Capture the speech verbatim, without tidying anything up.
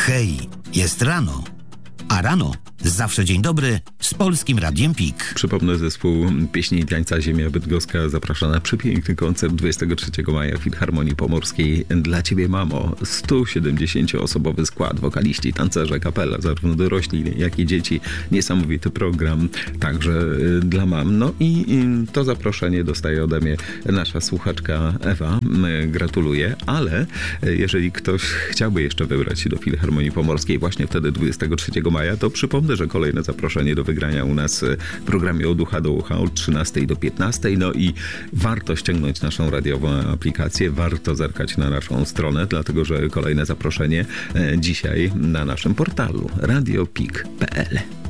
Hej, jest rano. A rano zawsze dzień dobry z Polskim Radiem Pik. Przypomnę, zespół Pieśni i Tańca Ziemia Bydgoska zaprasza na przepiękny koncert dwudziestego trzeciego maja w Filharmonii Pomorskiej. Dla Ciebie, mamo, sto siedemdziesięcioosobowy skład, wokaliści, tancerze, kapela, zarówno dorośli, jak i dzieci. Niesamowity program, także dla mam. No i, i to zaproszenie dostaje ode mnie nasza słuchaczka Ewa. Gratuluję, ale jeżeli ktoś chciałby jeszcze wybrać się do Filharmonii Pomorskiej właśnie wtedy dwudziestego trzeciego maja, to przypomnę, że kolejne zaproszenie do wygrania u nas w programie Od ucha do ucha od trzynastej do piętnastej. No i warto ściągnąć naszą radiową aplikację, warto zerkać na naszą stronę, dlatego że kolejne zaproszenie dzisiaj na naszym portalu radio pik kropka p l.